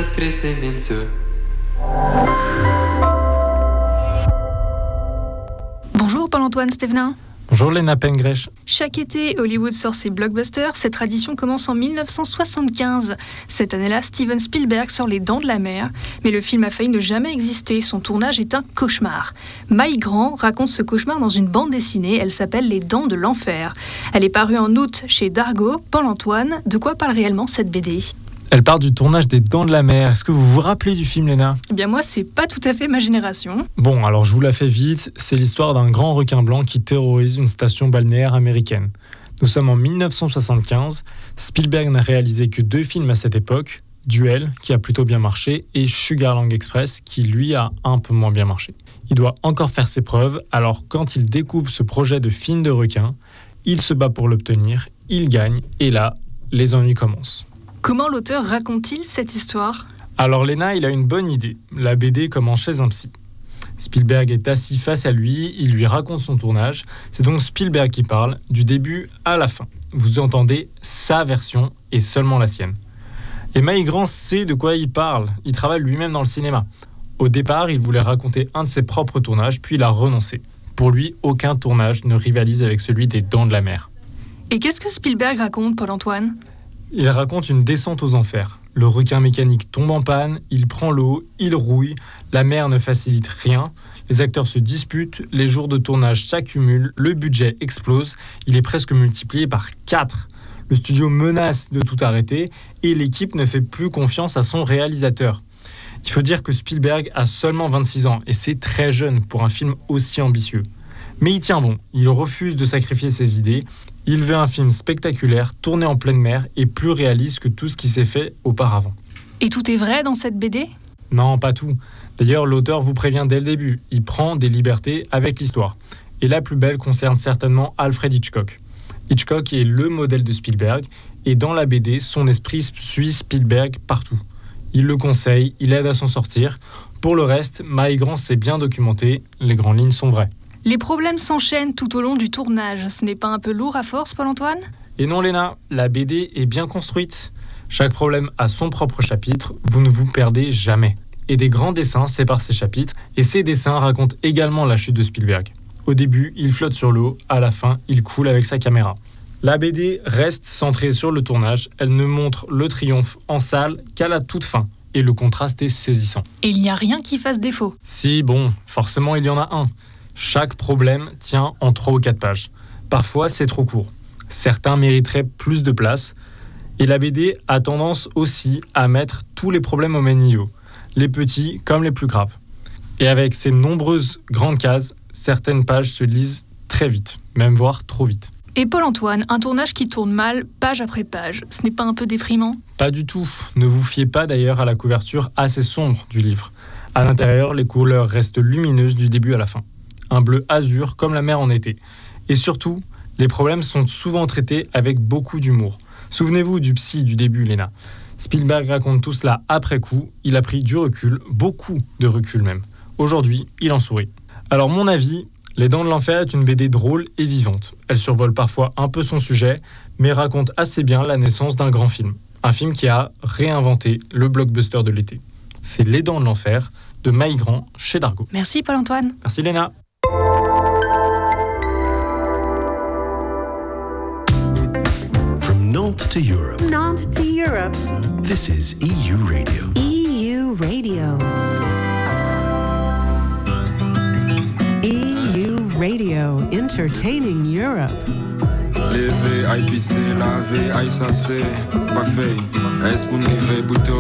libertad crece inmenso. Bonjour Paul-Antoine Stévenin. Bonjour Léna Pengrech. Chaque été, Hollywood sort ses blockbusters. Cette tradition commence en 1975. Cette année-là, Steven Spielberg sort Les Dents de la Mer. Mais le film a failli ne jamais exister. Son tournage est un cauchemar. Maï Grand raconte ce cauchemar dans une bande dessinée. Elle s'appelle Les Dents de l'Enfer. Elle est parue en août chez Dargaud. Paul-Antoine, de quoi parle réellement cette BD ? Elle part du tournage des Dents de la Mer. Est-ce que vous vous rappelez du film, Léna ? Eh bien moi, c'est pas tout à fait ma génération. Bon, alors je vous la fais vite. C'est l'histoire d'un grand requin blanc qui terrorise une station balnéaire américaine. Nous sommes en 1975. Spielberg n'a réalisé que 2 films à cette époque. Duel, qui a plutôt bien marché, et Sugarland Express, qui lui a un peu moins bien marché. Il doit encore faire ses preuves, alors quand il découvre ce projet de film de requin, il se bat pour l'obtenir, il gagne, et là, les ennuis commencent. Comment l'auteur raconte-t-il cette histoire ? Alors Léna, il a une bonne idée. La BD commence chez un psy. Spielberg est assis face à lui, il lui raconte son tournage. C'est donc Spielberg qui parle, du début à la fin. Vous entendez sa version et seulement la sienne. Et Maï Grand sait de quoi il parle. Il travaille lui-même dans le cinéma. Au départ, il voulait raconter un de ses propres tournages, puis il a renoncé. Pour lui, aucun tournage ne rivalise avec celui des Dents de la Mer. Et qu'est-ce que Spielberg raconte, Paul-Antoine ? Il raconte une descente aux enfers. Le requin mécanique tombe en panne, il prend l'eau, il rouille, la mer ne facilite rien, les acteurs se disputent, les jours de tournage s'accumulent, le budget explose, il est presque multiplié par 4. Le studio menace de tout arrêter et l'équipe ne fait plus confiance à son réalisateur. Il faut dire que Spielberg a seulement 26 ans et c'est très jeune pour un film aussi ambitieux. Mais il tient bon, il refuse de sacrifier ses idées. Il veut un film spectaculaire, tourné en pleine mer et plus réaliste que tout ce qui s'est fait auparavant. Et tout est vrai dans cette BD ? Non, pas tout. D'ailleurs, l'auteur vous prévient dès le début. Il prend des libertés avec l'histoire. Et la plus belle concerne certainement Alfred Hitchcock. Hitchcock est le modèle de Spielberg et dans la BD, son esprit suit Spielberg partout. Il le conseille, il aide à s'en sortir. Pour le reste, Maï Grand s'est bien documenté, les grandes lignes sont vraies. Les problèmes s'enchaînent tout au long du tournage. Ce n'est pas un peu lourd à force, Paul-Antoine ? Et non, Léna, la BD est bien construite. Chaque problème a son propre chapitre, vous ne vous perdez jamais. Et des grands dessins séparent ces chapitres, et ces dessins racontent également la chute de Spielberg. Au début, il flotte sur l'eau, à la fin, il coule avec sa caméra. La BD reste centrée sur le tournage, elle ne montre le triomphe en salle qu'à la toute fin. Et le contraste est saisissant. Et il n'y a rien qui fasse défaut. Si, bon, forcément il y en a un. Chaque problème tient en 3 ou 4 pages. Parfois, c'est trop court. Certains mériteraient plus de place. Et la BD a tendance aussi à mettre tous les problèmes au même niveau, les petits comme les plus graves. Et avec ces nombreuses grandes cases, certaines pages se lisent très vite, même voire trop vite. Et Paul-Antoine, un tournage qui tourne mal, page après page, ce n'est pas un peu déprimant ? Pas du tout. Ne vous fiez pas d'ailleurs à la couverture assez sombre du livre. À l'intérieur, les couleurs restent lumineuses du début à la fin. Un bleu azur comme la mer en été. Et surtout, les problèmes sont souvent traités avec beaucoup d'humour. Souvenez-vous du psy du début, Léna. Spielberg raconte tout cela après coup. Il a pris du recul, beaucoup de recul même. Aujourd'hui, il en sourit. Alors mon avis, Les Dents de l'Enfer est une BD drôle et vivante. Elle survole parfois un peu son sujet, mais raconte assez bien la naissance d'un grand film. Un film qui a réinventé le blockbuster de l'été. C'est Les Dents de l'Enfer de Maï Grand chez Dargaud. Merci Paul-Antoine. Merci Léna. Nantes to Europe. Nantes to Europe. This is EU Radio. EU Radio. EU Radio, entertaining Europe. Levé, aïe pissé, lavé, aïe sassé, pas fait, est-ce pour me lever, bouteau,